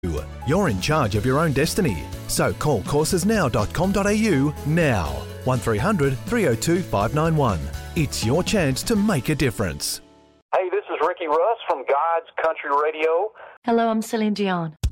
You're in charge of your own destiny. So call coursesnow.com.au now. 1300 302 591. It's your chance to make a difference. Hey, this is Ricky Russ from God's Country Radio. Hello, I'm Celine Dion.